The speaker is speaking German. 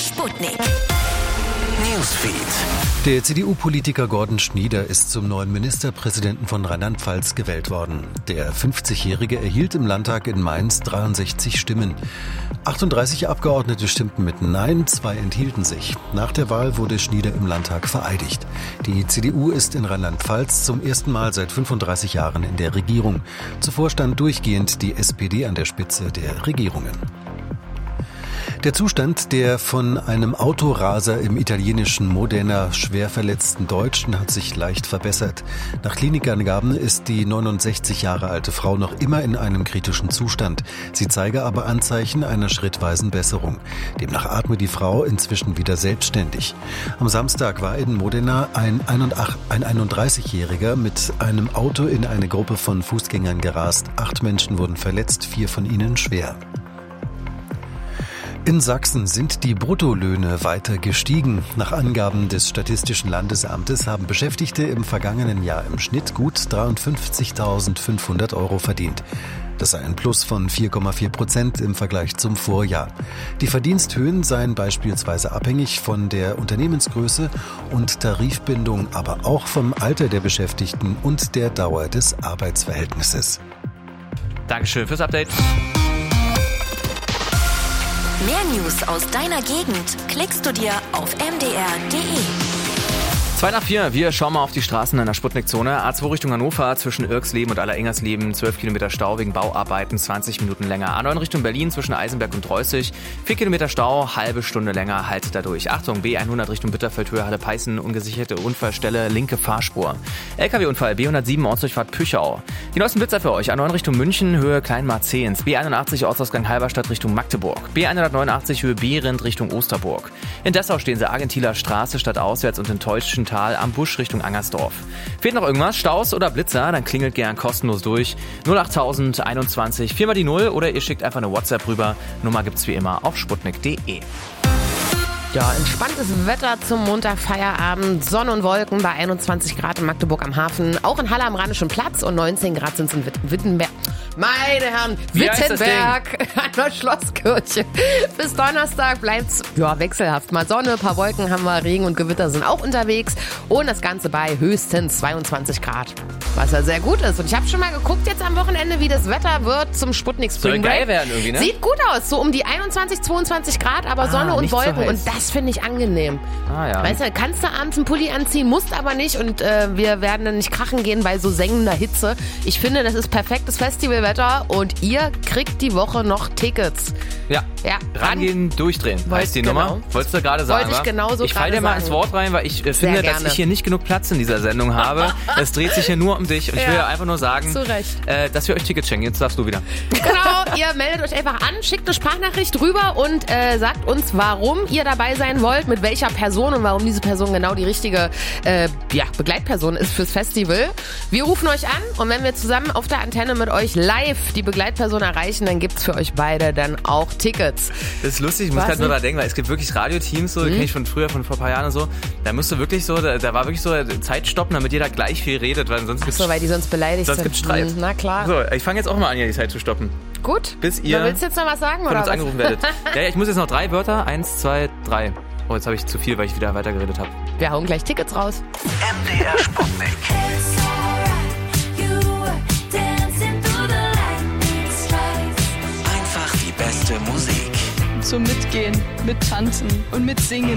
Sputnik. Newsfeed. Der CDU-Politiker Gordon Schnieder ist zum neuen Ministerpräsidenten von Rheinland-Pfalz gewählt worden. Der 50-Jährige erhielt im Landtag in Mainz 63 Stimmen. 38 Abgeordnete stimmten mit Nein, 2 enthielten sich. Nach der Wahl wurde Schnieder im Landtag vereidigt. Die CDU ist in Rheinland-Pfalz zum ersten Mal seit 35 Jahren in der Regierung. Zuvor stand durchgehend die SPD an der Spitze der Regierungen. Der Zustand der von einem Autoraser im italienischen Modena schwer verletzten Deutschen hat sich leicht verbessert. Nach Klinikangaben ist die 69 Jahre alte Frau noch immer in einem kritischen Zustand. Sie zeige aber Anzeichen einer schrittweisen Besserung. Demnach atme die Frau inzwischen wieder selbstständig. Am Samstag war in Modena ein 31-Jähriger mit einem Auto in eine Gruppe von Fußgängern gerast. 8 Menschen wurden verletzt, 4 von ihnen schwer. In Sachsen sind die Bruttolöhne weiter gestiegen. Nach Angaben des Statistischen Landesamtes haben Beschäftigte im vergangenen Jahr im Schnitt gut 53.500 € verdient. Das sei ein Plus von 4,4% im Vergleich zum Vorjahr. Die Verdiensthöhen seien beispielsweise abhängig von der Unternehmensgröße und Tarifbindung, aber auch vom Alter der Beschäftigten und der Dauer des Arbeitsverhältnisses. Dankeschön fürs Update. Mehr News aus deiner Gegend klickst du dir auf mdr.de. 2 nach 4, wir schauen mal auf die Straßen in der Sputnik-Zone. A2 Richtung Hannover zwischen Irksleben und Allerengersleben, 12 Kilometer Stau wegen Bauarbeiten, 20 Minuten länger. A9 Richtung Berlin zwischen Eisenberg und Dreußig, 4 Kilometer Stau, halbe Stunde länger, haltet dadurch. Achtung, B100 Richtung Bitterfeld-Höhe, Halle-Peißen, ungesicherte Unfallstelle, linke Fahrspur. LKW-Unfall, B107, Ortsdurchfahrt Püchau. Die neuesten Blitzer für euch, A9 Richtung München, Höhe Kleinmarzehns, B81 Ortsausgang Halberstadt Richtung Magdeburg, B189 Höhe Behrendt Richtung Osterburg. In Dessau stehen sie Argentiler Straße stadtauswärts und in Teutschen am Busch Richtung Angersdorf. Fehlt noch irgendwas, Staus oder Blitzer, dann klingelt gern kostenlos durch 08021 4 mal die 0 oder ihr schickt einfach eine WhatsApp rüber. Nummer gibt's wie immer auf sputnik.de. Ja, entspanntes Wetter zum Montagfeierabend. Sonne und Wolken bei 21 Grad in Magdeburg am Hafen. Auch in Halle am Rheinischen Platz und 19 Grad sind es in Wittenberg. Meine Herren, Wittenberg an der Schlosskirche. Bis Donnerstag bleibt's wechselhaft. Mal Sonne, ein paar Wolken haben wir, Regen und Gewitter sind auch unterwegs. Und das Ganze bei höchstens 22 Grad. Was ja sehr gut ist. Und ich habe schon mal geguckt jetzt am Wochenende, wie das Wetter wird zum Sputnik Spring Break. Soll geil werden irgendwie, ne? Sieht gut aus, so um die 21, 22 Grad, aber Sonne und Wolken. Und das finde ich angenehm. Ah, ja. Weißt du, kannst du abends einen Pulli anziehen, musst aber nicht. Und wir werden dann nicht krachen gehen bei so sengender Hitze. Ich finde, das ist perfektes Festivalwetter und ihr kriegt die Woche noch Tickets. Ja. Rangehen, durchdrehen heißt die Nummer. Wolltest du gerade sagen, Wollte ich genauso Ich falle dir mal ins Wort rein, weil ich finde, dass ich hier nicht genug Platz in dieser Sendung habe. Es dreht sich hier nur um dich und ich will einfach nur sagen, dass wir euch Tickets schenken. Jetzt darfst du wieder. Genau, ihr meldet euch einfach an, schickt eine Sprachnachricht rüber und sagt uns, warum ihr dabei sein wollt, mit welcher Person und warum diese Person genau die richtige Begleitperson ist fürs Festival. Wir rufen euch an und wenn wir zusammen auf der Antenne mit euch live die Begleitperson erreichen, dann gibt's für euch beide dann auch Tickets. Das ist lustig, ich muss gerade nur da denken, weil es gibt wirklich Radioteams, so, die kenne ich von früher, von vor ein paar Jahren und so. Da musst du wirklich so, da war wirklich so Zeit stoppen, damit jeder gleich viel redet, weil sonst gibt's weil die sonst beleidigt sind. Sonst gibt's Streit. Na klar. So, ich fange jetzt auch mal an, hier die Zeit zu stoppen. Gut. Bis ihr willst du jetzt noch was sagen, von oder uns angerufen werdet. Ja, ich muss jetzt noch 3 Wörter. 1, 2, 3. Oh, jetzt habe ich zu viel, weil ich wieder weitergeredet habe. Wir hauen gleich Tickets raus. MDR Sputnik. Einfach die beste Musik. Zum Mitgehen, Mittanzen und Mitsingen.